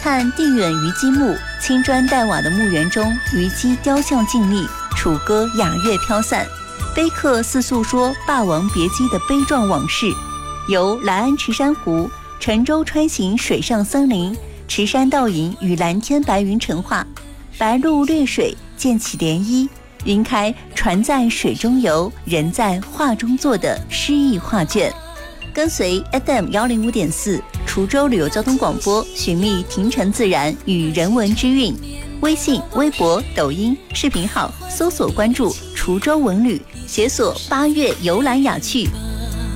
看地远虞姬墓，青砖黛瓦的墓园中，虞姬雕像静立，楚歌雅乐飘散，碑刻似诉说霸王别姬的悲壮往事。由来安池珊瑚、沉舟穿行水上森林，池山倒影与蓝天白云成画，白鹭掠水，溅起涟漪，云开船在水中游，人在画中坐的诗意画卷。跟随 FM105.4 滁州旅游交通广播，寻觅亭城自然与人文之韵。微信、微博、抖音、视频号搜索关注滁州文旅，解锁8月游览雅趣。